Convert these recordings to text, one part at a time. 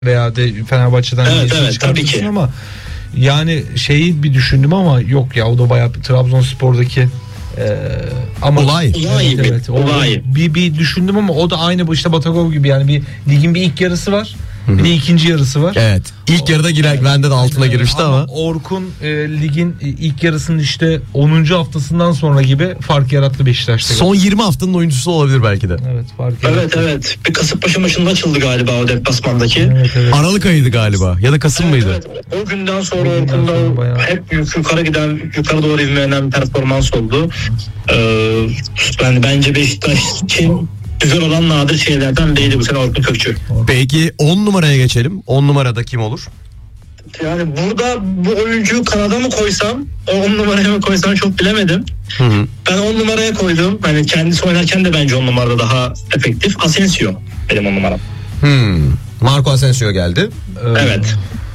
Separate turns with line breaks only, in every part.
veya de Fenerbahçe'den
evet, tabii ki.
Ama yani şeyi bir düşündüm ama yok ya, o da bayağı Trabzonspor'daki ama
olay.
Evet, bir düşündüm ama o da aynı işte Batagov gibi, yani bir ligin bir ilk yarısı var. Bir de ikinci yarısı var.
Evet. İlk yarıda girer, bende de altına girmişti ama.
Orkun ligin ilk yarısının işte 10. haftasından sonra gibi fark yarattı Beşiktaş'ta.
Son 20 haftanın oyuncusu olabilir belki de.
Evet, fark yarattı.
Evet. Bir Kasımpaşa maçında açıldı galiba o deplasmandaki.
Evet.
Aralık ayıydı galiba ya da Kasım mıydı?
Evet. O günden sonra Orkun'da hep yukarı doğru ivmelenen bir performans oldu. Yani bence Beşiktaş için güzel olan nadir şeylerden değildi bu sene Orkun Kökçü.
Peki 10 numaraya geçelim. 10 numarada kim olur?
Yani burada bu oyuncuyu kanada mı koysam, 10 numaraya mı koysam çok bilemedim.
Hı.
Ben 10 numaraya koydum. Hani kendisi oynarken de bence 10 numarada daha efektif. Asensio benim 10 numaram.
Marco Asensio geldi.
Evet.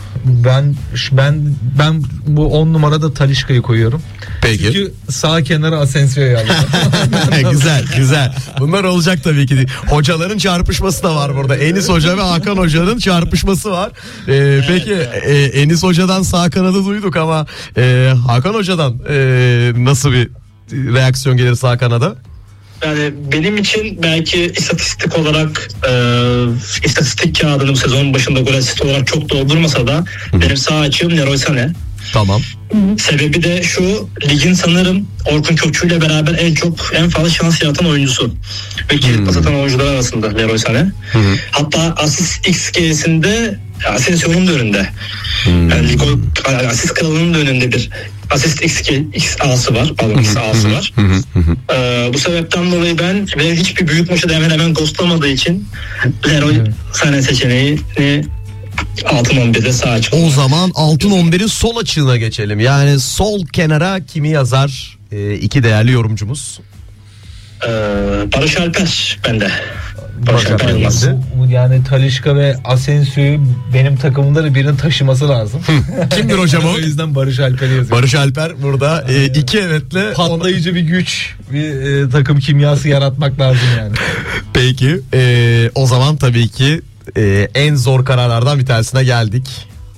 Ben bu 10 numarada Talisca'yı koyuyorum.
Peki.
Çünkü sağ kenara Asensio'yu aldım.
Güzel. Bunlar olacak tabii ki. Hocaların çarpışması da var burada. Enis Hoca ve Hakan Hoca'nın çarpışması var. Peki Enis Hoca'dan sağ kanadı duyduk ama Hakan Hoca'dan nasıl bir reaksiyon gelir sağ kanada?
Yani benim için belki istatistik olarak istatistik kağıdını bu sezonun başında gol asist olarak çok doldurmasa da benim sağ açığım Leroy Sané.
Tamam.
Sebebi de şu, ligin sanırım Orkun Kökçü ile beraber en fazla şans yaratan oyuncusu ve kilit pas atan oyuncular arasında Leroy Sané. Hatta asist XG'sinde Asensio'nun da önünde. Yani asist kralının da önünde bir asist XA'sı var. XA'sı var. Bu sebepten dolayı ben hiçbir büyük maçı da hemen ghostlamadığı için Leroy Sané seçeneğini altın 11'de sağ açık.
O zaman altın 11'in sol açığına geçelim. Yani sol kenara kimi yazar? İki değerli yorumcumuz.
Barış Alper bende.
Barış Alper Yılmaz. Yani Talisca ve Asensio'yu benim takımımda birinin taşıması lazım.
Kimdir hocam o?
O yüzden Barış Alper'i yazıyorum.
Barış Alper burada iki evetle
patlayıcı bir güç, bir takım kimyası yaratmak lazım yani.
Peki o zaman tabii ki en zor kararlardan bir tanesine geldik.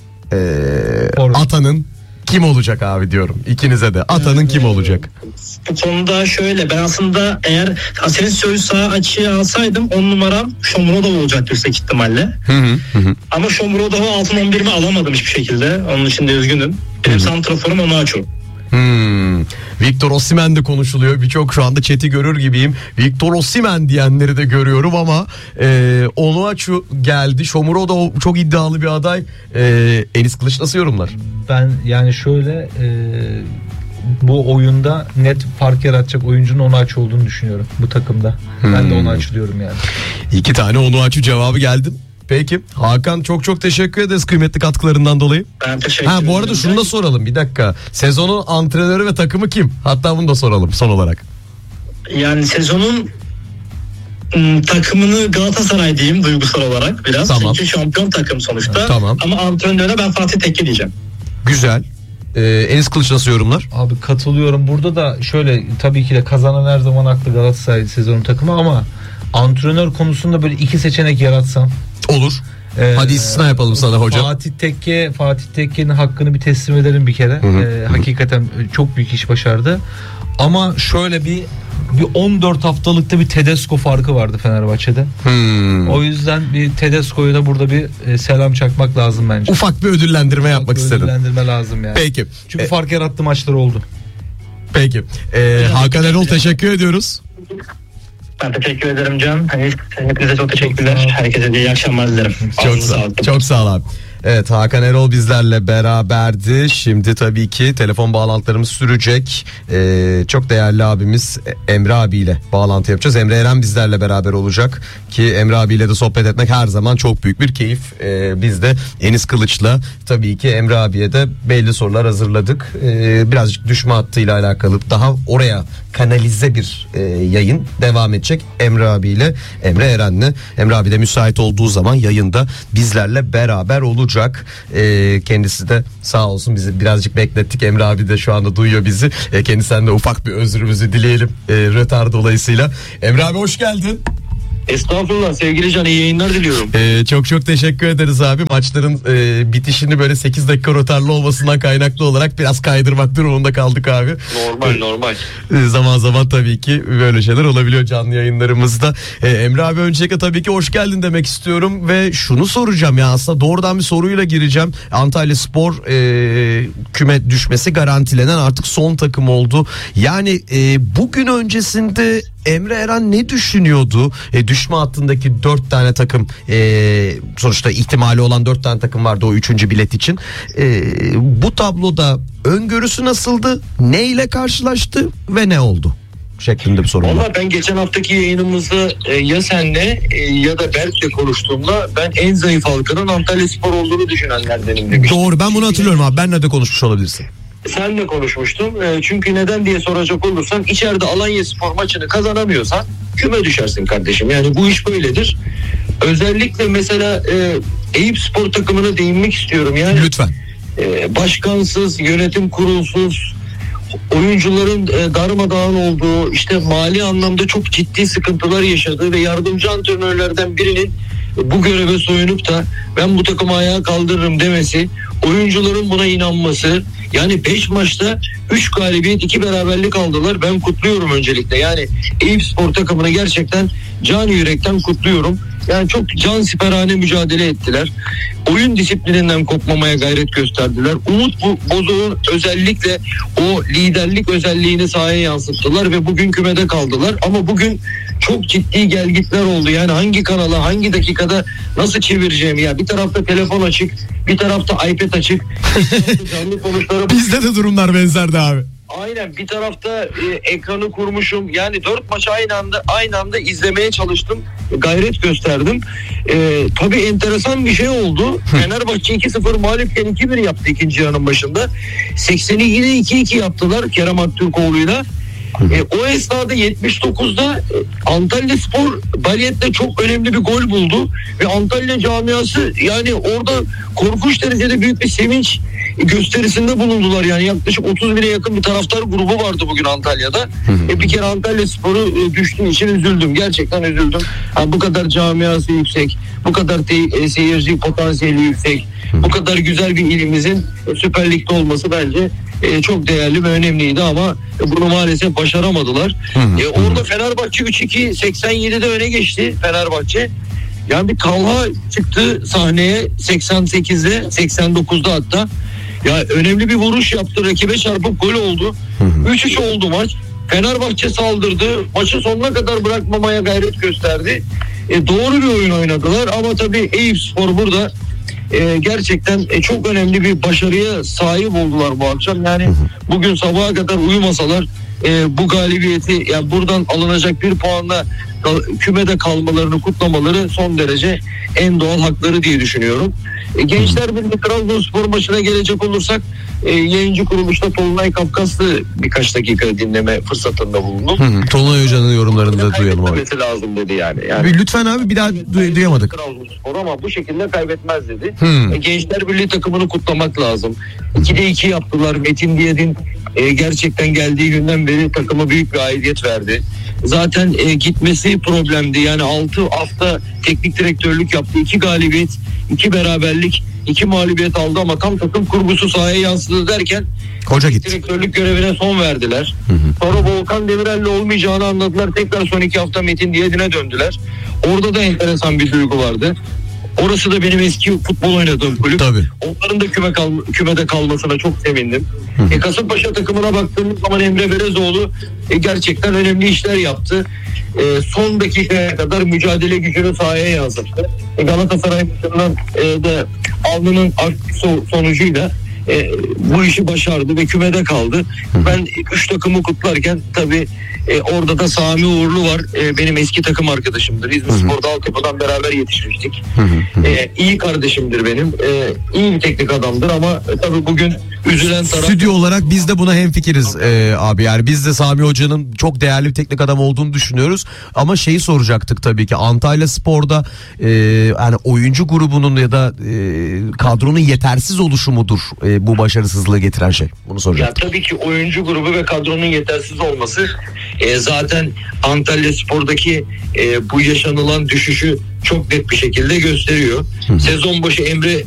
Atanın kim olacak abi diyorum ikinize de. Atanın kim olacak?
Bu konuda şöyle, ben aslında eğer Asensio'yu sağ açıya alsaydım 10 numaram Shomurodov olacaktı yüksek ihtimalle. Ama Shomurodov'u altın 11'imi alamadım hiçbir şekilde. Onun için de üzgünüm. Benim santraforum Onuachu.
Victor Osimhen de konuşuluyor. Birçok şu anda chat'i görür gibiyim. Victor Osimhen diyenleri de görüyorum ama Onuachu geldi. Shomurodov çok iddialı bir aday. Enis Kılıç nasıl yorumlar?
Ben yani şöyle bu oyunda net fark yaratacak oyuncunun Onuachu olduğunu düşünüyorum bu takımda. Ben de Onuachu diyorum yani.
2 tane Onuachu cevabı geldi. Peki Hakan çok teşekkür ederiz kıymetli katkılarından dolayı.
Ben teşekkür ederim.
Bu arada şunu da soralım bir dakika. Sezonun antrenörü ve takımı kim? Hatta bunu da soralım son olarak.
Yani sezonun takımını Galatasaray diyeyim duygusal olarak biraz.
Tamam.
Çünkü şampiyon takım sonuçta.
Tamam.
Ama antrenöre ben Fatih Tekke diyeceğim.
Güzel. Enis Kılıç nasıl yorumlar?
Abi katılıyorum. Burada da şöyle, tabii ki de kazanan her zaman haklı Galatasaray sezonun takımı ama antrenör konusunda böyle iki seçenek yaratsam.
Olur. Hadi istisna yapalım sana hocam.
Fatih Tekke'nin hakkını bir teslim ederim bir kere. Hakikaten çok büyük iş başardı. Ama şöyle bir 14 haftalıkta bir Tedesco farkı vardı Fenerbahçe'de. O yüzden bir Tedesco'ya da burada bir selam çakmak lazım bence.
Ufak bir ödüllendirme yapmak istedim.
Ödüllendirme lazım yani.
Peki.
Çünkü fark yarattığı maçlar oldu.
Peki. Hakan Erol teşekkür ediyoruz.
Ben teşekkür ederim Can. Hepinize çok teşekkürler. Herkese de iyi akşamlar dilerim.
Çok sağ ol abi. Evet, Hakan Erol bizlerle beraberdi. Şimdi tabii ki telefon bağlantılarımız sürecek. Çok değerli abimiz Emre abiyle bağlantı yapacağız. Emre Eren bizlerle beraber olacak ki Emre abiyle de sohbet etmek her zaman çok büyük bir keyif. Biz de Enis Kılıç'la tabii ki Emre abiye de belli sorular hazırladık. Birazcık düşme hattıyla alakalı daha oraya kanalize bir yayın devam edecek Emre abiyle, Emre Eren'le. Emre abi de müsait olduğu zaman yayında bizlerle beraber olacak. Kendisi de sağ olsun, bizi birazcık beklettik. Emre abi de şu anda duyuyor bizi. Kendisinden de ufak bir özrümüzü dileyelim rötar dolayısıyla. Emre abi hoş geldin.
Estağfurullah sevgili Can, iyi yayınlar diliyorum.
Çok teşekkür ederiz abi. Maçların bitişini böyle 8 dakika rotarlı olmasından kaynaklı olarak biraz kaydırmak durumunda kaldık abi.
Normal.
Zaman zaman tabii ki böyle şeyler olabiliyor canlı yayınlarımızda. Emre abi öncelikle tabii ki hoş geldin demek istiyorum ve şunu soracağım, ya aslında doğrudan bir soruyla gireceğim. Antalyaspor küme düşmesi garantilenen artık son takım oldu. Yani bugün öncesinde Emre Eren ne düşünüyordu? Düşme hattındaki 4 tane takım, sonuçta ihtimali olan 4 tane takım vardı o 3. bilet için. Bu tabloda öngörüsü nasıldı? Ne ile karşılaştı ve ne oldu? Şeklinde bir sorun var.
Valla ben geçen haftaki yayınımızda ya senle ya da Berk'le konuştuğumda ben en zayıf halkanın Antalyaspor olduğunu düşünenlerdenim demiştim.
Doğru, ben bunu hatırlıyorum abi. Benle de konuşmuş olabilirsin.
Senle konuşmuştum. Çünkü neden diye soracak olursan, içeride Alanyaspor maçını kazanamıyorsan küme düşersin kardeşim. Yani bu iş böyledir. Özellikle mesela Eyüpspor takımına değinmek istiyorum. Yani
Lütfen.
Başkansız, yönetim kurulsuz, oyuncuların darmadağın olduğu, işte mali anlamda çok ciddi sıkıntılar yaşadığı ve yardımcı antrenörlerden birinin bu göreve soyunup da ben bu takımı ayağa kaldırırım demesi, oyuncuların buna inanması, yani 5 maçta 3 galibiyet 2 beraberlik aldılar. Ben kutluyorum öncelikle. Yani Eyüpspor takımını gerçekten can yürekten kutluyorum. Yani çok cansiperane mücadele ettiler. Oyun disiplininden kopmamaya gayret gösterdiler. Umut Bozok'un özellikle o liderlik özelliğini sahaya yansıttılar ve bugün kümede kaldılar. Ama bugün çok ciddi gelgitler oldu. Yani hangi kanala, hangi dakikada nasıl çevireceğimi, ya bir tarafta telefon açık, bir tarafta iPad açık. Canlı konuşlara
Bizde de durumlar benzerdi abi.
Aynen, bir tarafta ekranı kurmuşum. Yani 4 maçı aynı anda izlemeye çalıştım. Gayret gösterdim. Tabii enteresan bir şey oldu. Fenerbahçe 2-0 mağlupken 2-1 yaptı ikinci yarının başında. 80'i yine 2-2 yaptılar Kerem Aktürkoğlu'yla. O esnada 79'da Antalyaspor Baliyet'te çok önemli bir gol buldu ve Antalya camiası yani orada korkunç derecede büyük bir sevinç gösterisinde bulundular. Yani yaklaşık 30 bine yakın bir taraftar grubu vardı bugün Antalya'da. Bir kere Antalyaspor'u düştüğü için üzüldüm. Gerçekten üzüldüm. Bu kadar camiası yüksek, bu kadar seyirci potansiyeli yüksek, bu kadar güzel bir ilimizin Süper Lig'de olması bence çok değerli ve önemliydi ama bunu maalesef başaramadılar. Orada Fenerbahçe 3-2 87'de öne geçti Fenerbahçe. Yani bir Talha çıktı sahneye 88'de 89'da hatta. Ya önemli bir vuruş yaptı, rakibe çarpıp gol oldu. 3-3 oldu maç. Fenerbahçe saldırdı. Maçı sonuna kadar bırakmamaya gayret gösterdi. Doğru bir oyun oynadılar ama tabii Eyüpspor burada gerçekten çok önemli bir başarıya sahip oldular bu akşam. Yani bugün sabaha kadar uyumasalar bu galibiyeti, yani buradan alınacak bir puanla kümede kalmalarını kutlamaları son derece en doğal hakları diye düşünüyorum. Gençler Birliği Trabzonspor maçına gelecek olursak yayıncı kuruluşta Tolunay Kafkaslı birkaç dakika dinleme fırsatında bulundum.
Tolunay Hoca'nın yorumlarını da duyalım abi.
Kaybetmemesi lazım dedi yani.
Lütfen abi, bir daha duyamadık.
Trabzonspor ama bu şekilde kaybetmez dedi. Gençler Birliği takımını kutlamak lazım. 2'de 2 yaptılar. Metin Diyadin gerçekten geldiği günden beri takıma büyük bir aidiyet verdi. Zaten gitmesi problemdi. Yani 6 hafta teknik direktörlük yaptı. 2 galibiyet, 2 beraberlik, 2 mağlubiyet aldı ama tam takım kurgusu sahaya yansıdı derken
Hoca gitti.
Direktörlük görevine son verdiler. Sonra Volkan Demirel'le olmayacağını anladılar. Tekrar son 2 hafta Metin Diyadin'e döndüler. Orada da enteresan bir duygu vardı. Orası da benim eski futbol oynadığım kulüp.
Tabii.
Onların da kümede kalmasına çok sevindim. Kasımpaşa takımına baktığımız zaman Emre Belezoğlu gerçekten önemli işler yaptı. Son dakikaya kadar mücadele gücünü sahaya yansıttı. Galatasaray maçından da alnının sonucuyla bu işi başardı ve kümede kaldı. Ben 3 takımı kutlarken tabii orada da Sami Uğurlu var. Benim eski takım arkadaşımdır. İzmirspor'da altyapıdan beraber yetişmiştik. İyi kardeşimdir benim. İyi bir teknik adamdır ama tabii bugün üzülen taraf...
Stüdyo olarak biz de buna hemfikiriz abi. Yani biz de Sami Hoca'nın çok değerli bir teknik adam olduğunu düşünüyoruz. Ama şeyi soracaktık tabii ki. Antalyaspor'da yani oyuncu grubunun ya da kadronun yetersiz oluşu mudur bu başarısızlığı getiren şey? Bunu soracağım.
Ya tabii ki oyuncu grubu ve kadronun yetersiz olması zaten Antalyaspor'daki bu yaşanılan düşüşü çok net bir şekilde gösteriyor. Sezon başı Emre